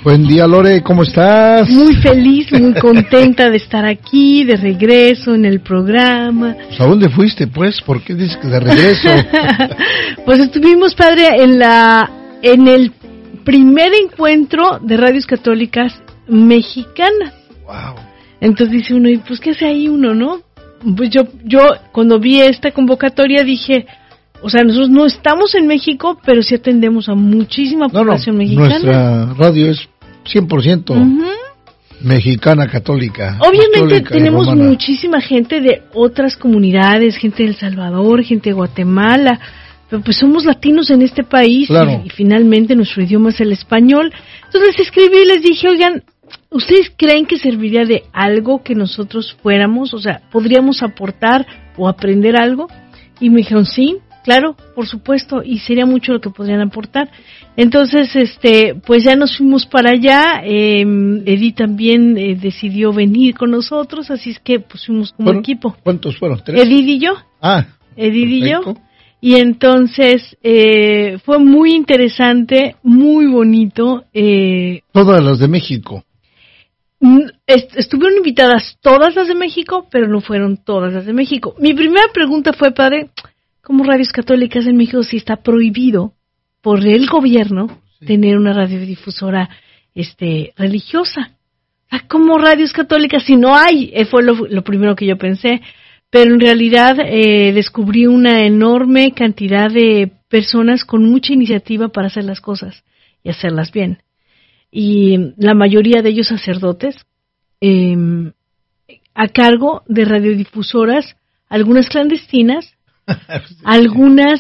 Buen día, Lore, ¿cómo estás? Muy feliz, muy contenta de estar aquí, de regreso en el programa. Pues, ¿a dónde fuiste, pues? ¿Por qué dices que de regreso? Pues estuvimos, padre, en el primer encuentro de radios católicas mexicanas. Wow. Entonces dice uno, ¿y pues qué hace ahí uno, no? Pues yo cuando vi esta convocatoria dije, o sea, nosotros no estamos en México, pero sí atendemos a muchísima población mexicana. Nuestra radio es 100% mexicana, católica. Obviamente tenemos muchísima gente de otras comunidades, gente de El Salvador, gente de Guatemala, pero pues somos latinos en este país, claro. y finalmente nuestro idioma es el español. Entonces les escribí y les dije, oigan, ¿ustedes creen que serviría de algo que nosotros fuéramos? O sea, ¿podríamos aportar o aprender algo? Y me dijeron, sí, claro, por supuesto, y sería mucho lo que podrían aportar. Entonces, pues ya nos fuimos para allá. Edith también decidió venir con nosotros, así es que pues fuimos como equipo. ¿Cuántos fueron? ¿3? Edith y yo. Edith y yo. Y entonces fue muy interesante, muy bonito. Todas las de México. Estuvieron invitadas todas las de México, pero no fueron todas las de México. Mi primera pregunta fue, padre, ¿cómo radios católicas en México si está prohibido por el gobierno tener una radiodifusora religiosa? ¿Cómo radios católicas si no hay? Fue lo primero que yo pensé. Pero en realidad descubrí una enorme cantidad de personas con mucha iniciativa para hacer las cosas y hacerlas bien. Y la mayoría de ellos sacerdotes, a cargo de radiodifusoras, algunas clandestinas, algunas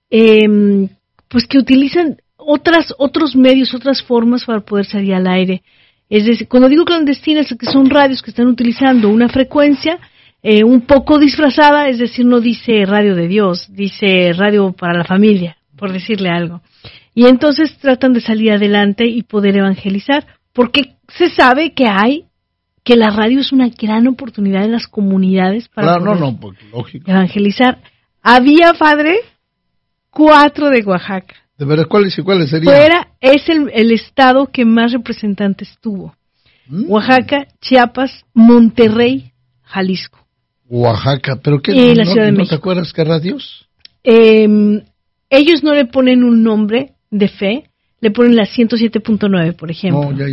pues que utilizan otros medios, otras formas para poder salir al aire. Es decir, cuando digo clandestinas, es que son radios que están utilizando una frecuencia un poco disfrazada, es decir, no dice radio de Dios, dice radio para la familia, por decirle algo. Y entonces tratan de salir adelante y poder evangelizar, porque se sabe que la radio es una gran oportunidad en las comunidades para pues, lógico. Evangelizar. Había, padre, 4 de Oaxaca. ¿De verdad cuáles serían? Es el estado que más representantes tuvo. Oaxaca, Chiapas, Monterrey, Jalisco. Oaxaca, ¿pero qué? Y la Ciudad de México. ¿No te acuerdas qué radios? Ellos no le ponen un nombre de fe, le ponen la 107.9, por ejemplo. No, ya.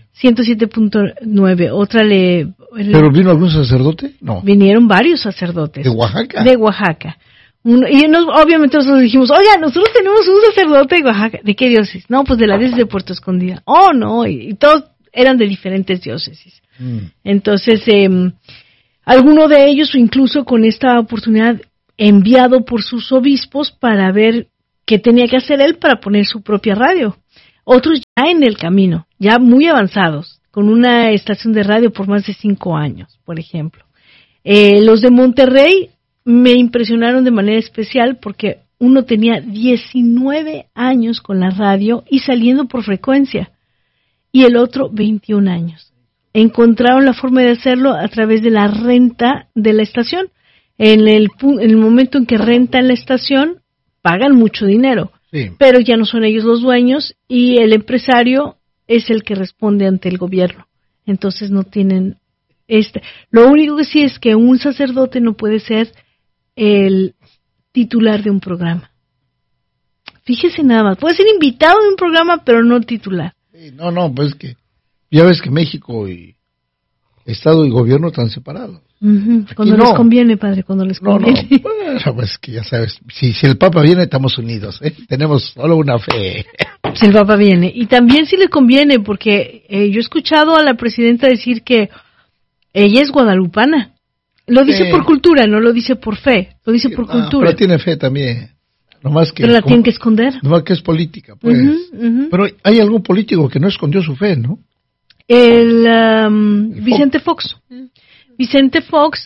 107.9, otra ¿Pero vino algún sacerdote? No. Vinieron varios sacerdotes. ¿De Oaxaca? De Oaxaca. Obviamente nosotros dijimos, oiga, nosotros tenemos un sacerdote de Oaxaca. ¿De qué diócesis? No, pues de la diócesis de Puerto Escondido. Oh, no, y todos eran de diferentes diócesis. Entonces, alguno de ellos, o incluso con esta oportunidad, enviado por sus obispos para ver qué tenía que hacer él para poner su propia radio. Otros ya en el camino, ya muy avanzados, con una estación de radio por más de 5 años, por ejemplo. Los de Monterrey me impresionaron de manera especial porque uno tenía 19 años con la radio y saliendo por frecuencia, y el otro 21 años. Encontraron la forma de hacerlo a través de la renta de la estación. En el momento en que rentan la estación, pagan mucho dinero, pero ya no son ellos los dueños y el empresario es el que responde ante el gobierno. Entonces no tienen Lo único que sí es que un sacerdote no puede ser el titular de un programa. Fíjese nada más, puede ser invitado de un programa, pero no titular. No, pues que ya ves que México y Estado y gobierno están separados. Cuando les conviene, padre, cuando les conviene. Bueno, pues que ya sabes, si el Papa viene, estamos unidos, tenemos solo una fe. Si el Papa viene. Y también si le conviene, porque yo he escuchado a la presidenta decir que ella es guadalupana. Lo dice por cultura, no lo dice por fe, lo dice por cultura. Pero tiene fe también. Nomás que, pero la tienen que esconder. Nomás que es política, pues. Pero hay algún político que no escondió su fe, ¿no? Vicente Fox. Vicente Fox,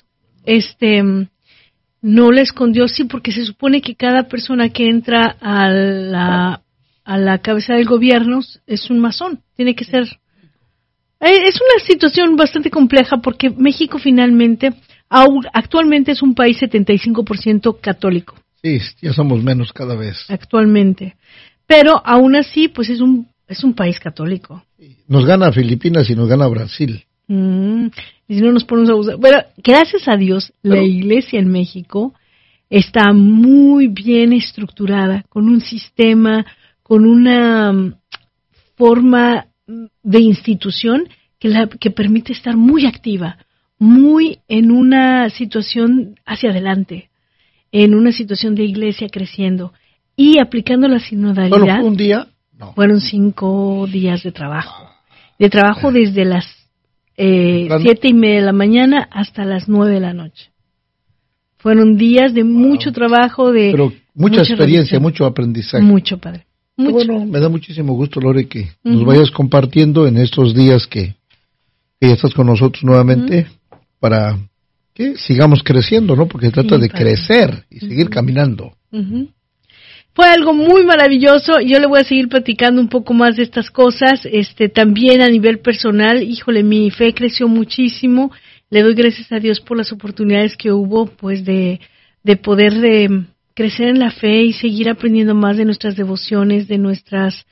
no la escondió, sí, porque se supone que cada persona que entra a la cabeza del gobierno es un masón. Tiene que ser. Es una situación bastante compleja porque México finalmente, actualmente es un país 75% católico. Sí, ya somos menos cada vez. Actualmente. Pero aún así, pues es un es un país católico. Nos gana Filipinas y nos gana Brasil. Y si no nos ponemos a abusar. Bueno, gracias a Dios, la iglesia en México está muy bien estructurada, con un sistema, con una forma de institución que permite estar muy activa, muy en una situación hacia adelante, en una situación de iglesia creciendo y aplicando la sinodalidad. ¿Solo fue un día? No. Fueron 5 días de trabajo. De trabajo desde las 7:30 de la mañana hasta las 9 de la noche. Fueron días de mucho trabajo, pero mucha experiencia, mucho aprendizaje. Mucho, padre. Mucho. Bueno, me da muchísimo gusto, Lore, que nos vayas compartiendo en estos días que ya estás con nosotros nuevamente para que sigamos creciendo, ¿no? Porque se trata de crecer y seguir caminando. Fue algo muy maravilloso. Yo le voy a seguir platicando un poco más de estas cosas. También a nivel personal, híjole, mi fe creció muchísimo. Le doy gracias a Dios por las oportunidades que hubo, pues, de poder crecer en la fe y seguir aprendiendo más de nuestras devociones, de nuestras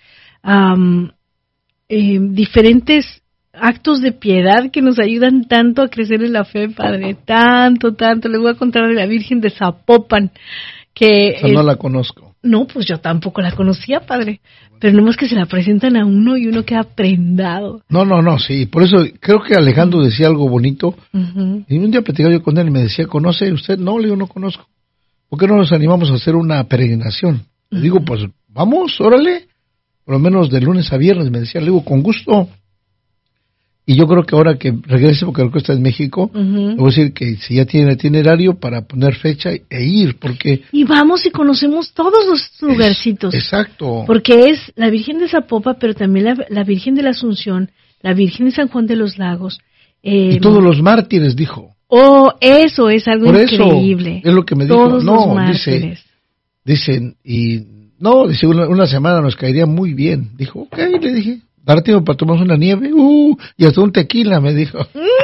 diferentes actos de piedad que nos ayudan tanto a crecer en la fe, Padre, tanto. Le voy a contar de la Virgen de Zapopan, que no la conozco. No, pues yo tampoco la conocía, Padre, pero nomás que se la presentan a uno y uno queda prendado. No, sí, por eso creo que Alejandro decía algo bonito, y un día platicaba yo con él y me decía, ¿conoce usted? No, le digo, no conozco. ¿Por qué no nos animamos a hacer una peregrinación? Le digo, pues vamos, órale, por lo menos de lunes a viernes, me decía, le digo, con gusto. Y yo creo que ahora que regrese, porque creo que está en México, le voy a decir que si ya tiene itinerario para poner fecha e ir, porque... Y vamos y conocemos todos los lugarcitos. Exacto. Porque es la Virgen de Zapopan, pero también la Virgen de la Asunción, la Virgen de San Juan de los Lagos. Y todos los mártires, dijo. Oh, eso es algo por increíble. Eso es lo que me todos dijo. Los no, mártires. Dice, una semana nos caería muy bien. Dijo, ok, le dije. Dar tiempo para tomarnos una nieve, y hasta un tequila, me dijo.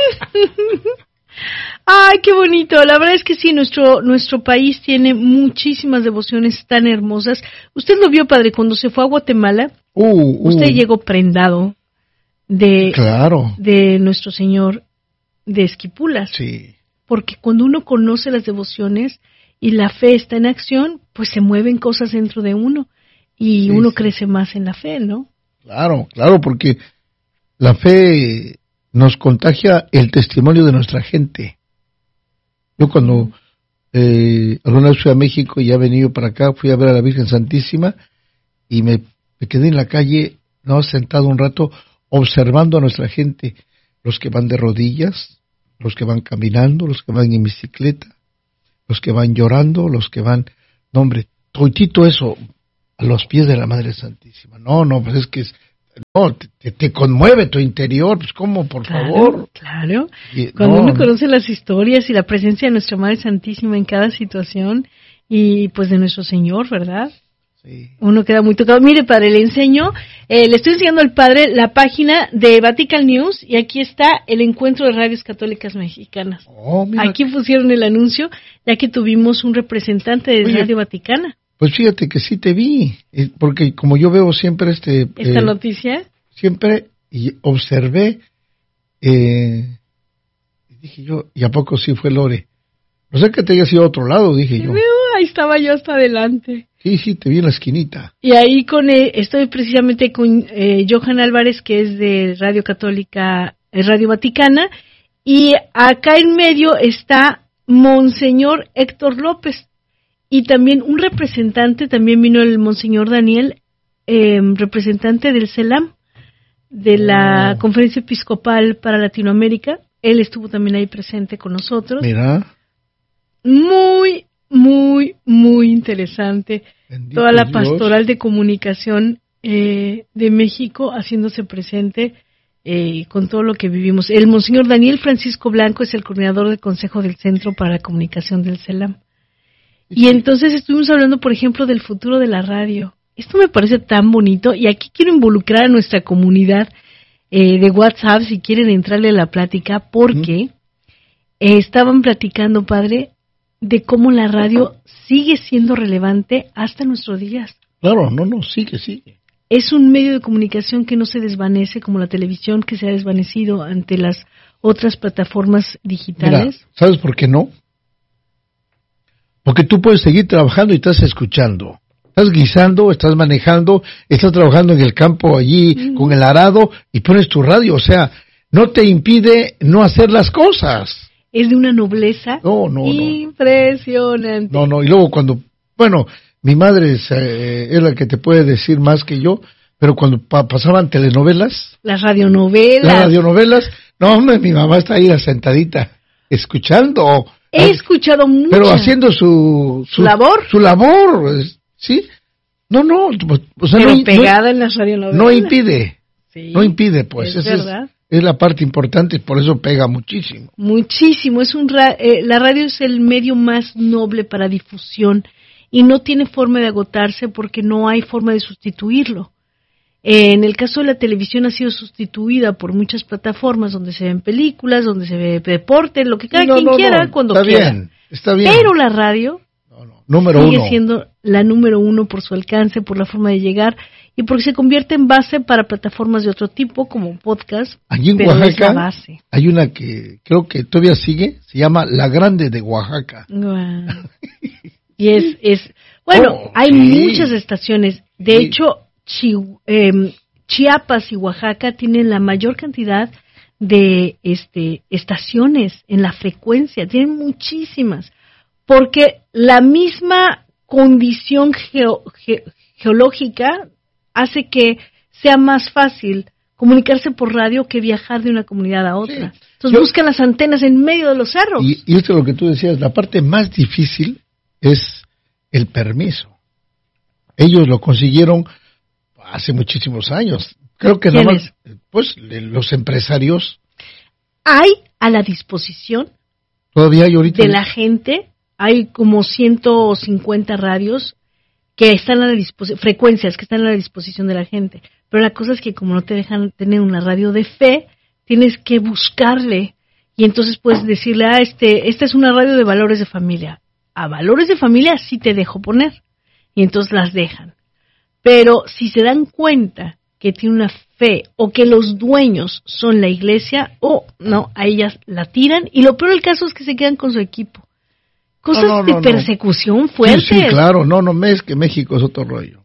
Ay, qué bonito. La verdad es que sí, nuestro país tiene muchísimas devociones tan hermosas. Usted lo vio, Padre, cuando se fue a Guatemala. Usted llegó prendado de nuestro Señor de Esquipulas. Sí. Porque cuando uno conoce las devociones y la fe está en acción, pues se mueven cosas dentro de uno y uno crece más en la fe, ¿no? Claro, porque la fe nos contagia el testimonio de nuestra gente. Yo cuando alguna vez fui a México y ya he venido para acá, fui a ver a la Virgen Santísima y me quedé en la calle, sentado un rato, observando a nuestra gente, los que van de rodillas, los que van caminando, los que van en bicicleta, los que van llorando, los que van... No, hombre, todito eso... a los pies de la Madre Santísima. Pues es que te conmueve tu interior, pues ¿cómo? Por favor. Claro, cuando uno conoce las historias y la presencia de nuestra Madre Santísima en cada situación y pues de nuestro Señor, ¿verdad? Sí. Uno queda muy tocado. Mire, Padre, le estoy enseñando al Padre la página de Vatican News y aquí está el encuentro de radios católicas mexicanas. Aquí pusieron el anuncio, ya que tuvimos un representante de Radio Vaticana. Pues fíjate que sí te vi, porque como yo veo siempre esta noticia, siempre y observé, dije yo, ¿y a poco sí fue Lore? No sé que te haya sido a otro lado, dije yo. Ahí estaba yo hasta adelante. Sí, te vi en la esquinita. Y ahí estoy precisamente con Johan Álvarez, que es de Radio Católica, Radio Vaticana, y acá en medio está Monseñor Héctor López. Y también un representante, también vino el Monseñor Daniel, representante del CELAM, de la Conferencia Episcopal para Latinoamérica. Él estuvo también ahí presente con nosotros. Mira. Muy, muy, muy interesante. Bendito toda la Dios. pastoral de comunicación de México haciéndose presente con todo lo que vivimos. El Monseñor Daniel Francisco Blanco es el coordinador del Consejo del Centro para la Comunicación del CELAM. Y entonces estuvimos hablando, por ejemplo, del futuro de la radio. Esto me parece tan bonito y aquí quiero involucrar a nuestra comunidad de WhatsApp si quieren entrarle a la plática porque estaban platicando, Padre, de cómo la radio sigue siendo relevante hasta nuestros días. Claro, sigue. es un medio de comunicación que no se desvanece como la televisión, que se ha desvanecido ante las otras plataformas digitales. Mira, ¿sabes por qué no? Porque tú puedes seguir trabajando y estás escuchando. Estás guisando, estás manejando, estás trabajando en el campo allí con el arado y pones tu radio. O sea, no te impide no hacer las cosas. Es de una nobleza impresionante. No, y luego cuando, bueno, mi madre es la que te puede decir más que yo, pero cuando pasaban telenovelas. Las radionovelas. No, hombre, mi mamá está ahí sentadita, escuchando. He escuchado mucho. Pero haciendo su labor. Su labor, ¿sí? No, o sea, pero pegada en las radionovelas. No impide. Sí, no impide, pues. Es verdad. Es la parte importante y por eso pega muchísimo. Muchísimo. La radio es el medio más noble para difusión y no tiene forma de agotarse porque no hay forma de sustituirlo. En el caso de la televisión ha sido sustituida por muchas plataformas donde se ven películas, donde se ve deporte, lo que cada quien quiera, cuando quiera. Está bien. Pero la radio sigue siendo la número uno por su alcance, por la forma de llegar y porque se convierte en base para plataformas de otro tipo como podcast. Allí en Oaxaca hay una que creo que todavía sigue, se llama La Grande de Oaxaca. Wow. Y hay muchas estaciones. De hecho, Chiapas y Oaxaca tienen la mayor cantidad de estaciones en la frecuencia, tienen muchísimas, porque la misma condición geológica hace que sea más fácil comunicarse por radio que viajar de una comunidad a otra. Sí. Entonces buscan las antenas en medio de los cerros. Y esto es lo que tú decías, la parte más difícil es el permiso. Ellos lo consiguieron hace muchísimos años. Creo que ¿Quiénes? Pues los empresarios. Hay a la disposición todavía hay ahorita de la gente, hay como 150 radios que están a la disposición, frecuencias que están a la disposición de la gente. Pero la cosa es que como no te dejan tener una radio de fe, tienes que buscarle y entonces puedes decirle, esta es una radio de valores de familia. A valores de familia sí te dejo poner y entonces las dejan. Pero si se dan cuenta que tiene una fe o que los dueños son la iglesia, a ellas la tiran y lo peor del caso es que se quedan con su equipo. Cosas de persecución fuertes. Sí, claro, es que México es otro rollo.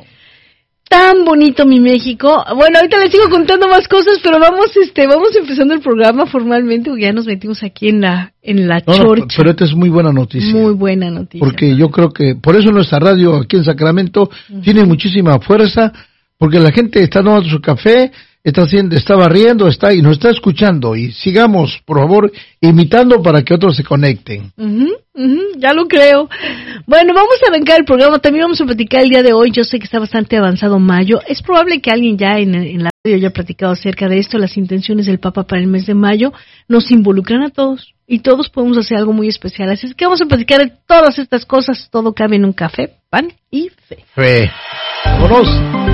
Tan bonito mi México. Bueno, ahorita les sigo contando más cosas, pero vamos empezando el programa formalmente, porque ya nos metimos aquí en la chorcha. Pero esta es muy buena noticia. Muy buena noticia. Porque yo creo que por eso nuestra radio aquí en Sacramento tiene muchísima fuerza, porque la gente está tomando su café, está barriendo, y nos está escuchando, y sigamos, por favor, imitando para que otros se conecten. Ya lo creo. Bueno, vamos a arrancar el programa, también vamos a platicar el día de hoy, yo sé que está bastante avanzado mayo, es probable que alguien ya en la radio haya platicado acerca de esto, las intenciones del Papa para el mes de mayo, nos involucran a todos, y todos podemos hacer algo muy especial, así es que vamos a platicar de todas estas cosas, todo cabe en un café, pan y fe. Fe. Vámonos.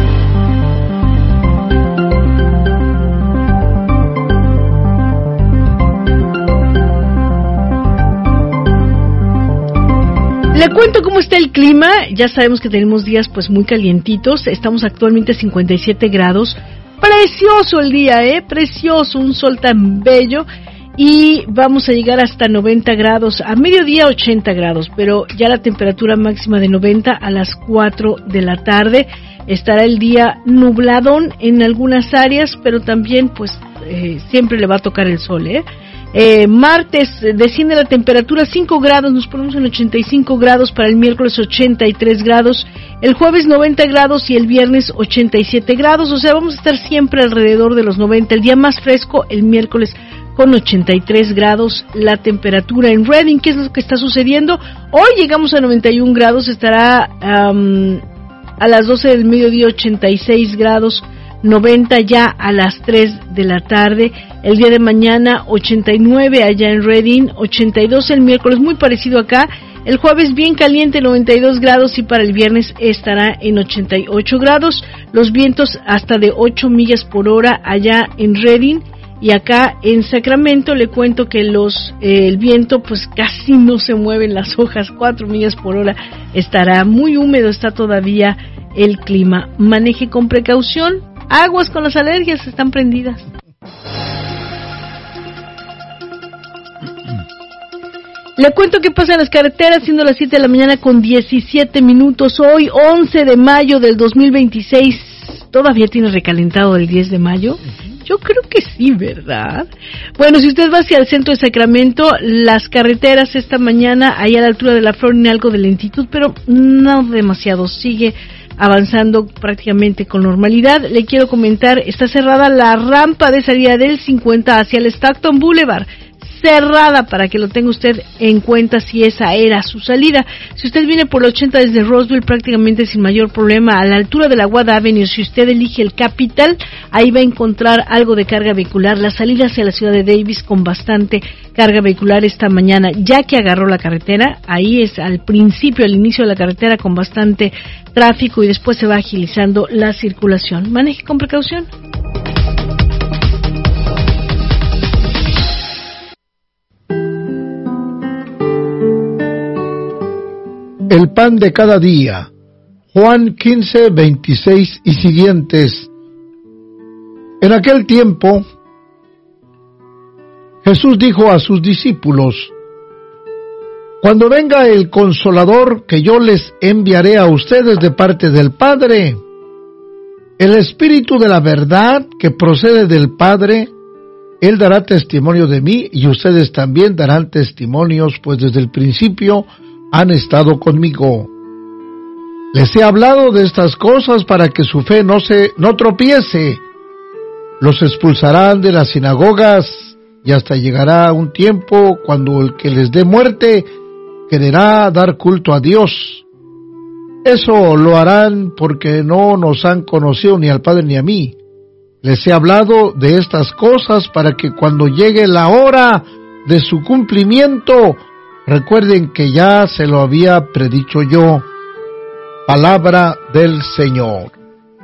Le cuento cómo está el clima, ya sabemos que tenemos días pues muy calientitos, estamos actualmente a 57 grados, precioso el día, precioso, un sol tan bello y vamos a llegar hasta 90 grados, a mediodía 80 grados, pero ya la temperatura máxima de 90 a las 4 de la tarde, estará el día nubladón en algunas áreas, pero también pues siempre le va a tocar el sol, martes desciende la temperatura 5 grados, nos ponemos en 85 grados, para el miércoles 83 grados, el jueves 90 grados y el viernes 87 grados, o sea, vamos a estar siempre alrededor de los 90, el día más fresco el miércoles con 83 grados la temperatura en Redding. ¿Qué es lo que está sucediendo? Hoy llegamos a 91 grados, estará a las 12 del mediodía 86 grados, 90 ya a las 3 de la tarde, el día de mañana 89 allá en Redding, 82 el miércoles, muy parecido acá, el jueves bien caliente 92 grados y para el viernes estará en 88 grados, los vientos hasta de 8 millas por hora allá en Redding Y acá en Sacramento le cuento que el viento pues casi no se mueven las hojas, 4 millas por hora. Estará muy húmedo, está todavía el clima. Maneje con precaución. Aguas con las alergias, están prendidas. Le cuento qué pasa en las carreteras, siendo las 7 de la mañana con 17 minutos. Hoy, 11 de mayo del 2026. ¿Todavía tiene recalentado el 10 de mayo? Yo creo que sí, ¿verdad? Bueno, si usted va hacia el centro de Sacramento, las carreteras esta mañana, ahí a la altura de la Florida, algo de lentitud, pero no demasiado. Sigue avanzando prácticamente con normalidad. Le quiero comentar, está cerrada la rampa de salida del 50 hacia el Stockton Boulevard. Cerrada, para que lo tenga usted en cuenta si esa era su salida. Si usted viene por el 80 desde Roswell, prácticamente sin mayor problema, a la altura de la Watt Avenue, si usted elige el Capital, ahí va a encontrar algo de carga vehicular. La salida hacia la ciudad de Davis con bastante carga vehicular esta mañana, ya que agarró la carretera, ahí es al principio, al inicio de la carretera con bastante tráfico y después se va agilizando la circulación. Maneje con precaución. El pan de cada día, Juan 15, 26 y siguientes. En aquel tiempo, Jesús dijo a sus discípulos: cuando venga el Consolador que yo les enviaré a ustedes de parte del Padre, el Espíritu de la verdad que procede del Padre, Él dará testimonio de mí y ustedes también darán testimonios, pues desde el principio han estado conmigo. Les he hablado de estas cosas para que su fe no tropiece. Los expulsarán de las sinagogas y hasta llegará un tiempo cuando el que les dé muerte quererá dar culto a Dios. Eso lo harán porque no nos han conocido ni al Padre ni a mí. Les he hablado de estas cosas para que cuando llegue la hora de su cumplimiento, recuerden que ya se lo había predicho yo. Palabra del Señor.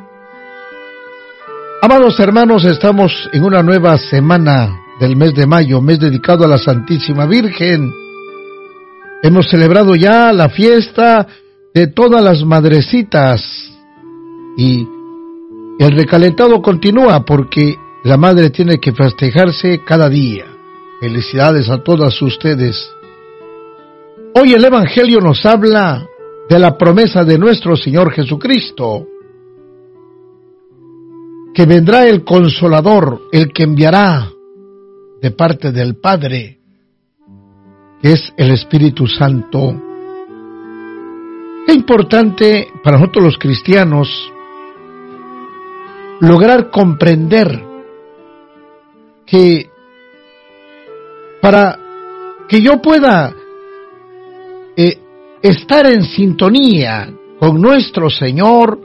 Amados hermanos, estamos en una nueva semana del mes de mayo, mes dedicado a la Santísima Virgen. Hemos celebrado ya la fiesta de todas las madrecitas y el recalentado continúa porque la madre tiene que festejarse cada día. Felicidades a todas ustedes. Hoy el Evangelio nos habla de la promesa de nuestro Señor Jesucristo, que vendrá el Consolador, el que enviará de parte del Padre, que es el Espíritu Santo. Qué importante para nosotros los cristianos lograr comprender que para que yo pueda estar en sintonía con nuestro Señor,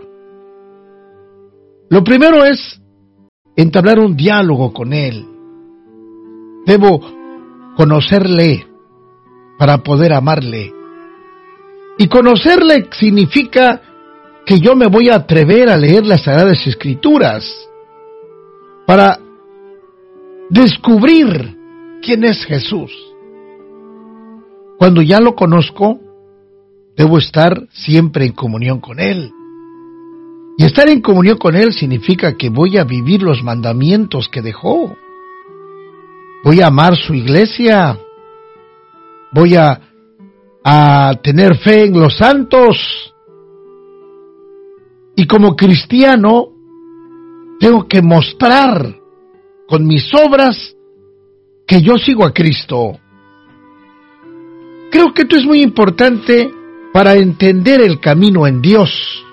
lo primero es entablar un diálogo con Él. Debo conocerle para poder amarle. Y conocerle significa que yo me voy a atrever a leer las Sagradas Escrituras para descubrir quién es Jesús. Cuando ya lo conozco, debo estar siempre en comunión con Él. Y estar en comunión con Él significa que voy a vivir los mandamientos que dejó. Voy a amar su iglesia. Voy a tener fe en los santos. Y como cristiano, tengo que mostrar con mis obras que yo sigo a Cristo. Creo que esto es muy importante para entender el camino en Dios.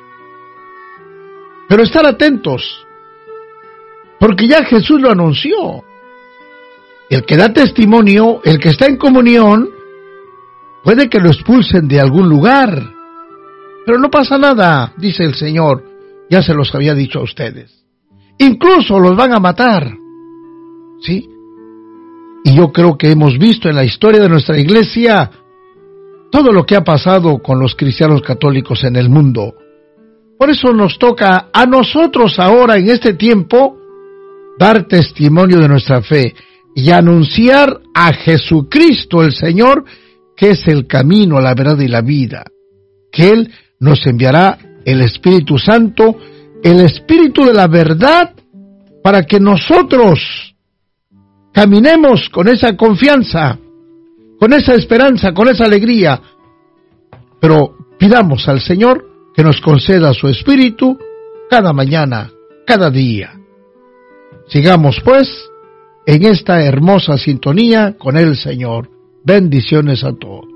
Pero estar atentos, porque ya Jesús lo anunció. El que da testimonio, el que está en comunión, puede que lo expulsen de algún lugar, pero no pasa nada, dice el Señor, ya se los había dicho a ustedes. Incluso los van a matar, ¿sí? Y yo creo que hemos visto en la historia de nuestra iglesia todo lo que ha pasado con los cristianos católicos en el mundo. Por eso nos toca a nosotros ahora, en este tiempo, dar testimonio de nuestra fe y anunciar a Jesucristo el Señor, que es el camino, la verdad y la vida, que Él nos enviará el Espíritu Santo, el Espíritu de la verdad, para que nosotros caminemos con esa confianza, con esa esperanza, con esa alegría. Pero pidamos al Señor que nos conceda su Espíritu cada mañana, cada día. Sigamos pues en esta hermosa sintonía con el Señor. Bendiciones a todos.